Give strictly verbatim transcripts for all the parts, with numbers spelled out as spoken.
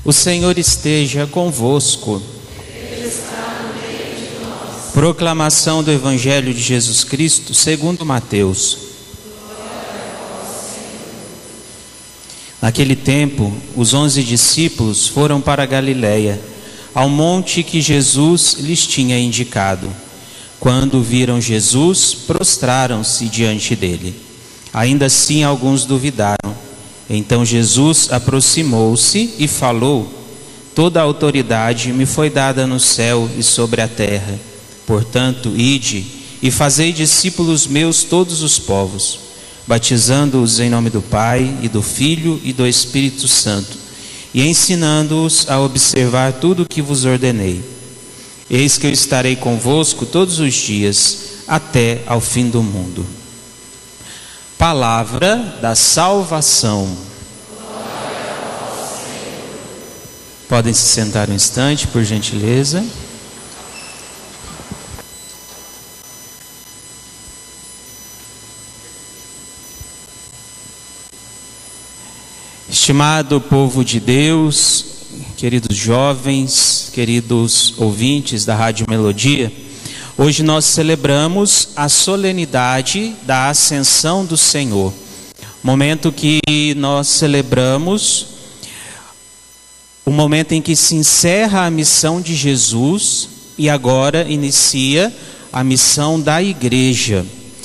O Senhor esteja convosco. Ele está no meio de nós. Proclamação do Evangelho de Jesus Cristo segundo Mateus. Glória a vós, Senhor. Naquele tempo, os onze discípulos foram para a Galiléia, ao monte que Jesus lhes tinha indicado. Quando viram Jesus, prostraram-se diante dele. Ainda assim, alguns duvidaram. Então Jesus aproximou-se e falou: Toda a autoridade me foi dada no céu e sobre a terra. Portanto, ide e fazei discípulos meus todos os povos, batizando-os em nome do Pai e do Filho e do Espírito Santo, e ensinando-os a observar tudo o que vos ordenei. Eis que eu estarei convosco todos os dias, até ao fim do mundo. Palavra da salvação. Glória a vós, Senhor. Podem se sentar um instante, por gentileza. Estimado povo de Deus, queridos jovens, queridos ouvintes da Rádio Melodia, hoje nós celebramos a solenidade da Ascensão do Senhor. Momento que nós celebramos o momento em que se encerra a missão de Jesus e agora inicia a missão da igreja.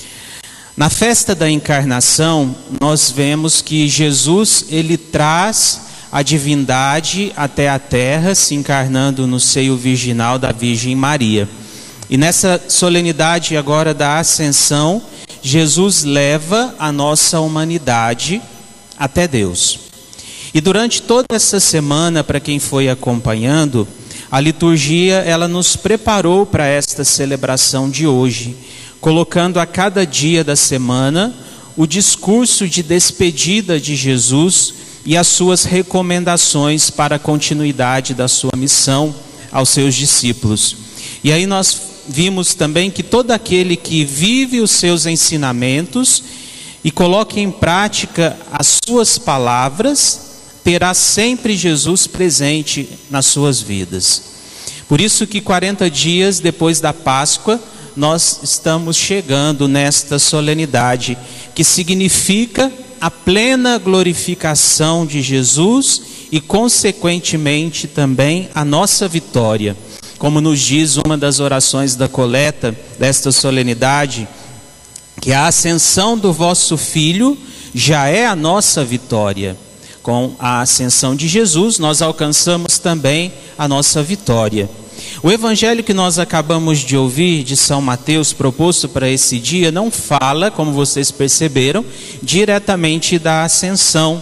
Na festa da encarnação, nós vemos que Jesus, ele traz a divindade até a terra, se encarnando no seio virginal da Virgem Maria. E nessa solenidade agora da Ascensão, Jesus leva a nossa humanidade até Deus. E durante toda essa semana, para quem foi acompanhando, a liturgia ela nos preparou para esta celebração de hoje, colocando a cada dia da semana o discurso de despedida de Jesus e as suas recomendações para a continuidade da sua missão aos seus discípulos. E aí nós vimos também que todo aquele que vive os seus ensinamentos e coloca em prática as suas palavras, terá sempre Jesus presente nas suas vidas. Por isso que quarenta dias depois da Páscoa, nós estamos chegando nesta solenidade, que significa a plena glorificação de Jesus e, consequentemente, também a nossa vitória. Como nos diz uma das orações da coleta desta solenidade, que a ascensão do vosso Filho já é a nossa vitória. Com a ascensão de Jesus, nós alcançamos também a nossa vitória. O evangelho que nós acabamos de ouvir de São Mateus, proposto para esse dia, não fala, como vocês perceberam, diretamente da ascensão,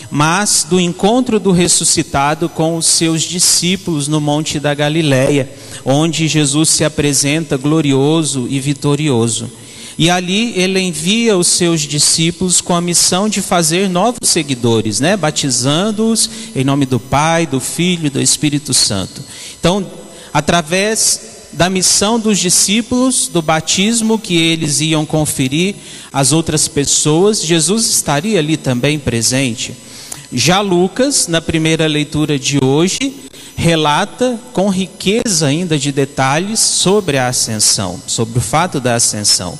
mas do encontro do ressuscitado com os seus discípulos no Monte da Galileia, onde Jesus se apresenta glorioso e vitorioso. E ali ele envia os seus discípulos com a missão de fazer novos seguidores, né? Batizando-os em nome do Pai, do Filho e do Espírito Santo. Então, através da missão dos discípulos, do batismo que eles iam conferir às outras pessoas, Jesus estaria ali também presente. Já Lucas, na primeira leitura de hoje, relata com riqueza ainda de detalhes sobre a ascensão, sobre o fato da ascensão.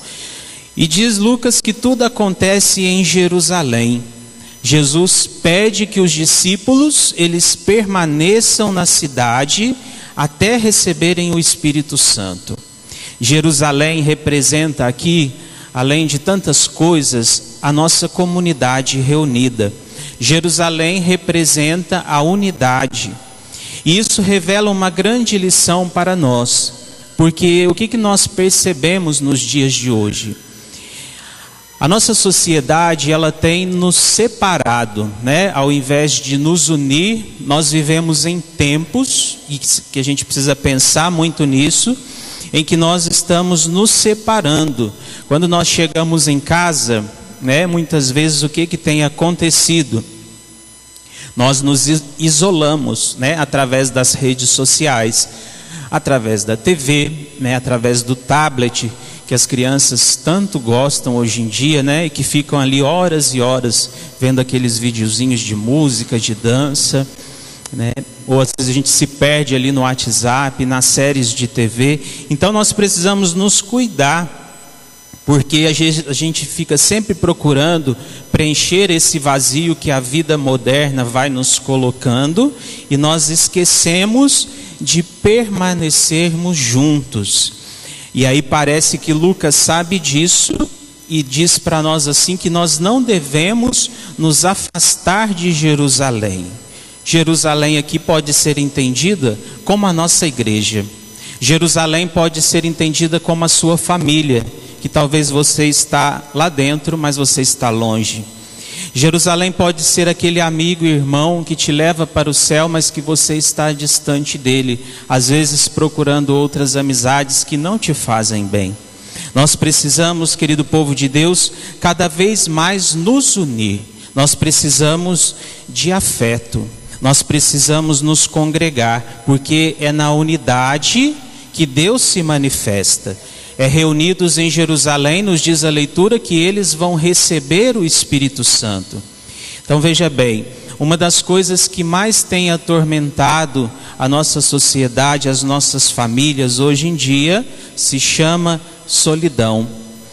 E diz Lucas que tudo acontece em Jerusalém. Jesus pede que os discípulos, eles permaneçam na cidade até receberem o Espírito Santo. Jerusalém representa aqui, além de tantas coisas, a nossa comunidade reunida. Jerusalém representa a unidade. E isso revela uma grande lição para nós, porque o que, que nós percebemos nos dias de hoje? A nossa sociedade, ela tem nos separado, né? Ao invés de nos unir, nós vivemos em tempos, e que a gente precisa pensar muito nisso, em que nós estamos nos separando. Quando nós chegamos em casa, né, muitas vezes o que, que tem acontecido? Nós nos isolamos, né, através das redes sociais, através da T V, né, através do tablet, que as crianças tanto gostam hoje em dia, né, e que ficam ali horas e horas vendo aqueles videozinhos de música, de dança. né? Ou às vezes a gente se perde ali no WhatsApp, nas séries de T V. Então nós precisamos nos cuidar, porque a gente fica sempre procurando preencher esse vazio que a vida moderna vai nos colocando, e nós esquecemos de permanecermos juntos. E aí parece que Lucas sabe disso e diz para nós assim que nós não devemos nos afastar de Jerusalém. Jerusalém aqui pode ser entendida como a nossa igreja. Jerusalém pode ser entendida como a sua família, que talvez você está lá dentro, mas você está longe. Jerusalém pode ser aquele amigo e irmão que te leva para o céu, mas que você está distante dele, às vezes procurando outras amizades que não te fazem bem. Nós precisamos, querido povo de Deus, cada vez mais nos unir. Nós precisamos de afeto, nós precisamos nos congregar, porque é na unidade que Deus se manifesta. É reunidos em Jerusalém, nos diz a leitura, que eles vão receber o Espírito Santo. Então veja bem, uma das coisas que mais tem atormentado a nossa sociedade, as nossas famílias hoje em dia, se chama solidão.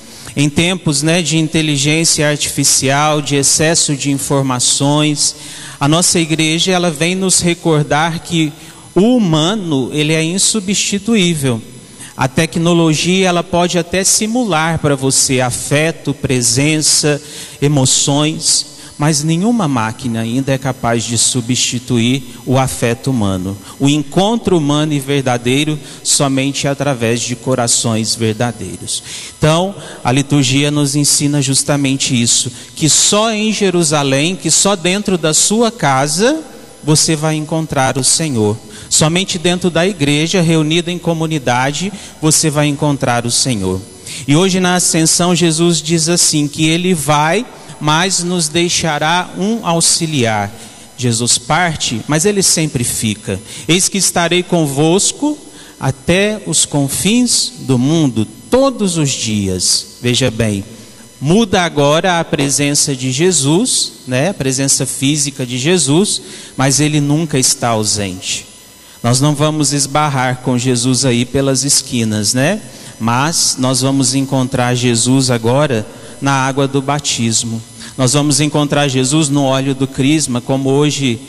Em tempos, né, de inteligência artificial, de excesso de informações, a nossa igreja ela vem nos recordar que o humano ele é insubstituível. A tecnologia ela pode até simular para você afeto, presença, emoções, mas nenhuma máquina ainda é capaz de substituir o afeto humano. O encontro humano e verdadeiro somente através de corações verdadeiros. Então, a liturgia nos ensina justamente isso, que só em Jerusalém, que só dentro da sua casa, você vai encontrar o Senhor. Somente dentro da igreja, reunida em comunidade, você vai encontrar o Senhor. E hoje na ascensão, Jesus diz assim, que Ele vai, mas nos deixará um auxiliar. Jesus parte, mas Ele sempre fica. Eis que estarei convosco até os confins do mundo, todos os dias. Veja bem, muda agora a presença de Jesus, né? A presença física de Jesus, mas Ele nunca está ausente. Nós não vamos esbarrar com Jesus aí pelas esquinas, né? Mas nós vamos encontrar Jesus agora na água do batismo. Nós vamos encontrar Jesus no óleo do crisma, como hoje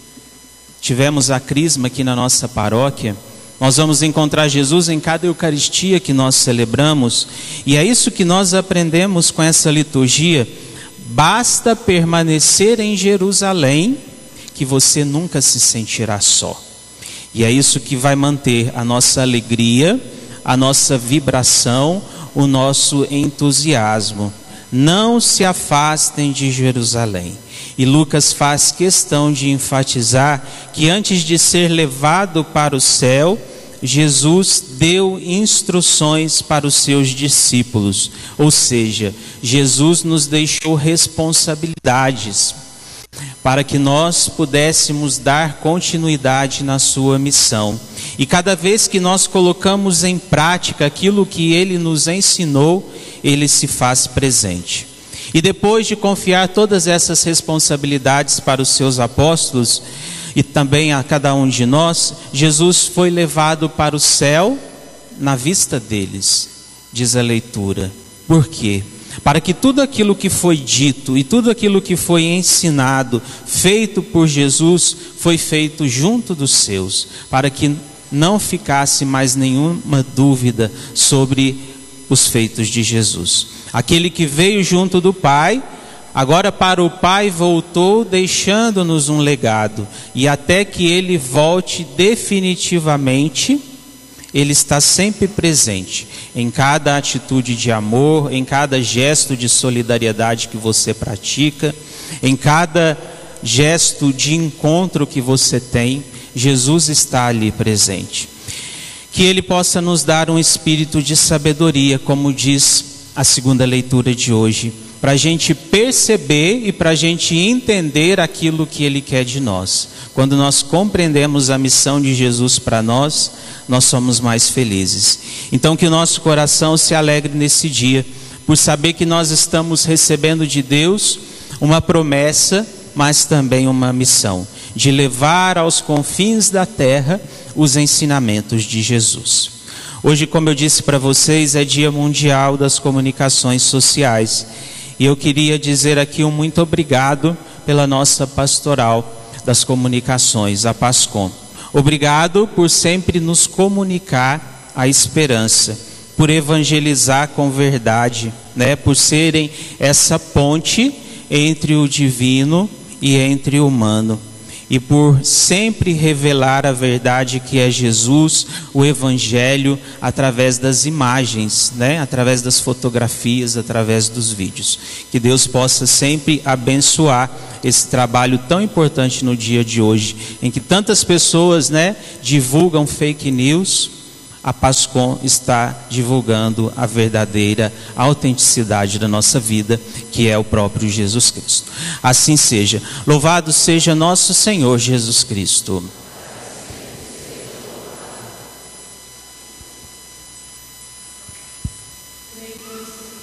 tivemos a crisma aqui na nossa paróquia. Nós vamos encontrar Jesus em cada Eucaristia que nós celebramos. E é isso que nós aprendemos com essa liturgia. Basta permanecer em Jerusalém, que você nunca se sentirá só. E é isso que vai manter a nossa alegria, a nossa vibração, o nosso entusiasmo. Não se afastem de Jerusalém. E Lucas faz questão de enfatizar que antes de ser levado para o céu, Jesus deu instruções para os seus discípulos. Ou seja, Jesus nos deixou responsabilidades para que nós pudéssemos dar continuidade na sua missão. E cada vez que nós colocamos em prática aquilo que Ele nos ensinou, Ele se faz presente. E depois de confiar todas essas responsabilidades para os seus apóstolos, e também a cada um de nós, Jesus foi levado para o céu na vista deles, diz a leitura. Por quê? Para que tudo aquilo que foi dito e tudo aquilo que foi ensinado, feito por Jesus, foi feito junto dos seus, para que não ficasse mais nenhuma dúvida sobre os feitos de Jesus. Aquele que veio junto do Pai, agora para o Pai voltou, deixando-nos um legado, e até que Ele volte definitivamente, Ele está sempre presente, em cada atitude de amor, em cada gesto de solidariedade que você pratica, em cada gesto de encontro que você tem, Jesus está ali presente. Que Ele possa nos dar um espírito de sabedoria, como diz a segunda leitura de hoje, para a gente perceber e para a gente entender aquilo que Ele quer de nós. Quando nós compreendemos a missão de Jesus para nós, nós somos mais felizes. Então que o nosso coração se alegre nesse dia, por saber que nós estamos recebendo de Deus uma promessa, mas também uma missão. de levar aos confins da terra os ensinamentos de Jesus. Hoje, como eu disse para vocês, é Dia Mundial das Comunicações Sociais. E eu queria dizer aqui um muito obrigado pela nossa pastoral das comunicações, a PASCOM. Obrigado por sempre nos comunicar a esperança, por evangelizar com verdade, né? Por serem essa ponte entre o divino e entre o humano. E por sempre revelar a verdade que é Jesus, o Evangelho, através das imagens, né? Através das fotografias, através dos vídeos. Que Deus possa sempre abençoar esse trabalho tão importante no dia de hoje, em que tantas pessoas, né, divulgam fake news. A PASCOM está divulgando a verdadeira autenticidade da nossa vida, que é o próprio Jesus Cristo. Assim seja. Louvado seja nosso Senhor Jesus Cristo. Leitura